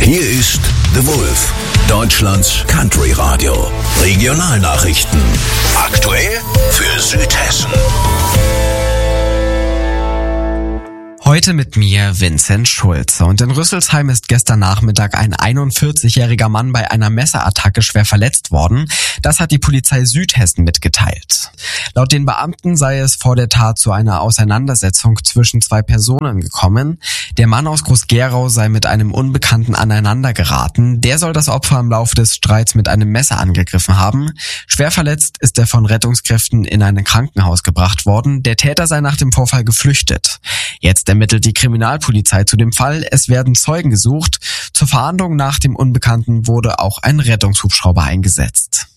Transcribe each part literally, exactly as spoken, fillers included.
Hier ist The Wolf, Deutschlands Country Radio. Regionalnachrichten. Aktuell für Südhessen. Heute mit mir Vincent Schulze. Und in Rüsselsheim ist gestern Nachmittag ein einundvierzigjähriger Mann bei einer Messerattacke schwer verletzt worden. Das hat die Polizei Südhessen mitgeteilt. Laut den Beamten sei es vor der Tat zu einer Auseinandersetzung zwischen zwei Personen gekommen. Der Mann aus Groß-Gerau sei mit einem Unbekannten aneinander geraten. Der soll das Opfer im Laufe des Streits mit einem Messer angegriffen haben. Schwer verletzt ist er von Rettungskräften in ein Krankenhaus gebracht worden. Der Täter sei nach dem Vorfall geflüchtet. Jetzt ermittelt die Kriminalpolizei zu dem Fall. Es werden Zeugen gesucht. Zur Fahndung nach dem Unbekannten wurde auch ein Rettungshubschrauber eingesetzt.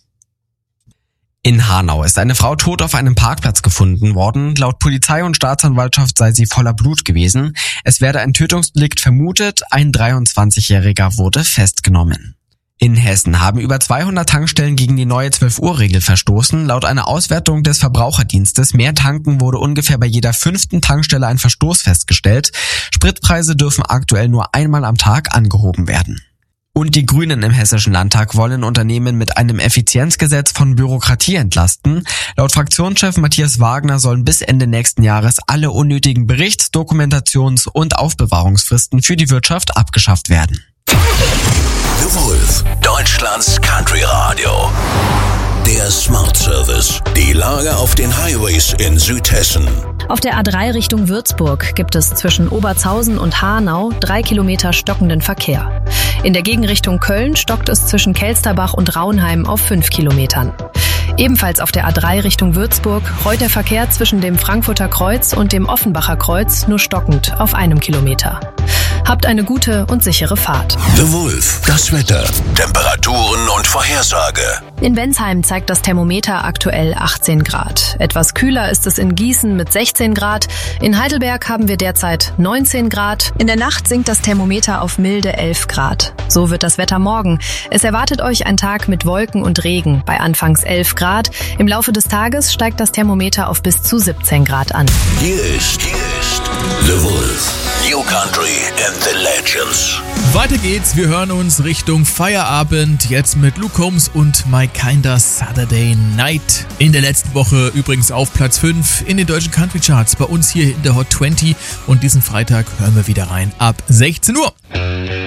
In Hanau ist eine Frau tot auf einem Parkplatz gefunden worden. Laut Polizei und Staatsanwaltschaft sei sie voller Blut gewesen. Es werde ein Tötungsdelikt vermutet. Ein dreiundzwanzigjähriger wurde festgenommen. In Hessen haben über zweihundert Tankstellen gegen die neue zwölf-Uhr-Regel verstoßen. Laut einer Auswertung des Verbraucherdienstes Mehr tanken wurde ungefähr bei jeder fünften Tankstelle ein Verstoß festgestellt. Spritpreise dürfen aktuell nur einmal am Tag angehoben werden. Und die Grünen im Hessischen Landtag wollen Unternehmen mit einem Effizienzgesetz von Bürokratie entlasten. Laut Fraktionschef Matthias Wagner sollen bis Ende nächsten Jahres alle unnötigen Berichts-, Dokumentations- und Aufbewahrungsfristen für die Wirtschaft abgeschafft werden. The Wolf, Deutschlands Country Radio. Der Smart Service. Die Lage auf den Highways in Südhessen. Auf der A drei Richtung Würzburg gibt es zwischen Obertshausen und Hanau drei Kilometer stockenden Verkehr. In der Gegenrichtung Köln stockt es zwischen Kelsterbach und Raunheim auf fünf Kilometern. Ebenfalls auf der A drei Richtung Würzburg rollt der Verkehr zwischen dem Frankfurter Kreuz und dem Offenbacher Kreuz nur stockend auf einem Kilometer. Habt eine gute und sichere Fahrt. The Wolf, das Wetter, Temperaturen und Vorhersage. In Bensheim zeigt das Thermometer aktuell achtzehn Grad. Etwas kühler ist es in Gießen mit sechzehn Grad. In Heidelberg haben wir derzeit neunzehn Grad. In der Nacht sinkt das Thermometer auf milde elf Grad. So wird das Wetter morgen. Es erwartet euch ein Tag mit Wolken und Regen bei anfangs elf Grad. Im Laufe des Tages steigt das Thermometer auf bis zu siebzehn Grad an. Hier ist, hier ist The Wolf. New Country and the Legends. Weiter geht's, wir hören uns Richtung Feierabend, jetzt mit Luke Combs und My Kinda Saturday Night. In der letzten Woche übrigens auf Platz fünf in den deutschen Country Charts, bei uns hier in der Hot zwanzig, und diesen Freitag hören wir wieder rein ab sechzehn Uhr.